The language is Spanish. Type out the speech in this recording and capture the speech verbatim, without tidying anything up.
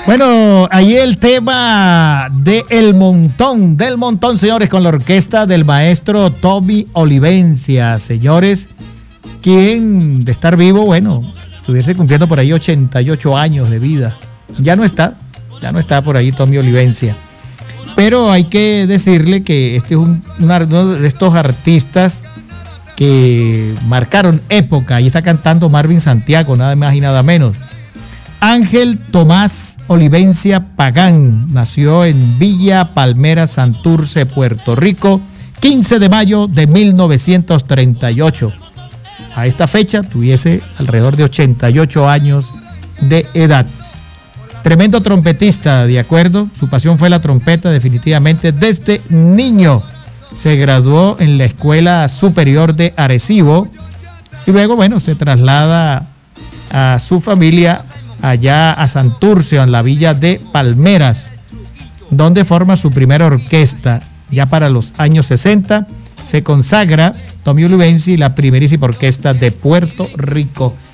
Bueno, ahí el tema de El Montón, del Montón, señores, con la orquesta del maestro Tommy Olivencia, señores, quien de estar vivo, bueno, estuviese cumpliendo por ahí ochenta y ocho años de vida. Ya no está, ya no está por ahí Tommy Olivencia. Pero hay que decirle que este es un, uno de estos artistas que marcaron época. Ahí está cantando Marvin Santiago, nada más y nada menos. Ángel Tomás Olivencia Pagán nació en Villa Palmera, Santurce, Puerto Rico, quince de mayo de mil novecientos treinta y ocho. A esta fecha tuviese alrededor de ochenta y ocho años de edad. Tremendo trompetista, de acuerdo. Su pasión fue la trompeta definitivamente desde niño. Se graduó en la Escuela Superior de Arecibo y luego, bueno, se traslada a su familia allá a Santurce, en la villa de Palmeras, donde forma su primera orquesta. Ya para los años sesenta se consagra Tommy Olivencia y la primerísima orquesta de Puerto Rico.